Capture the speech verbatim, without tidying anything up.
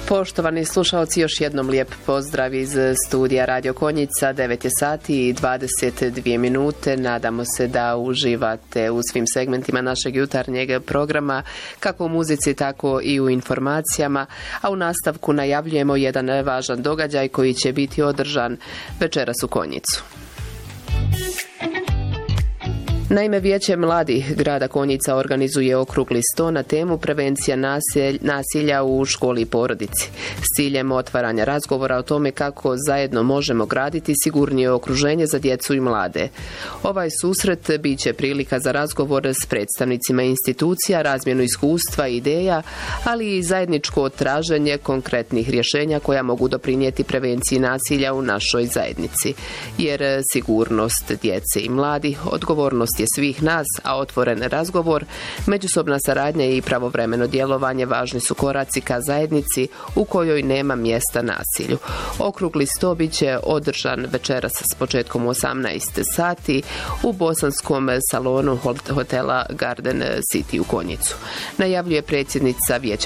Poštovani slušalci, još jednom lijep pozdrav iz studija Radio Konjica. devet je sati i dvadeset dvije minute. Nadamo se da uživate u svim segmentima našeg jutarnjeg programa, kako u muzici, tako i u informacijama. A u nastavku najavljujemo jedan važan događaj koji će biti održan večeras u Konjicu. Naime, Vijeće mladih grada Konjica organizuje okrugli sto na temu prevencija nasilja u školi i porodici, s ciljem otvaranja razgovora o tome kako zajedno možemo graditi sigurnije okruženje za djecu i mlade. Ovaj susret bit će prilika za razgovor s predstavnicima institucija, razmjenu iskustva i ideja, ali i zajedničko traženje konkretnih rješenja koja mogu doprinijeti prevenciji nasilja u našoj zajednici. Jer sigurnost djece i mladih, odgovornost je svih nas, a otvoren razgovor, međusobna saradnja i pravovremeno djelovanje važni su koraci ka zajednici u kojoj nema mjesta nasilju. Okrugli sto bit će održan večeras s početkom u osamnaest sati u bosanskom salonu hotela Garden City u Konjicu. Najavljuje predsjednica Vijeća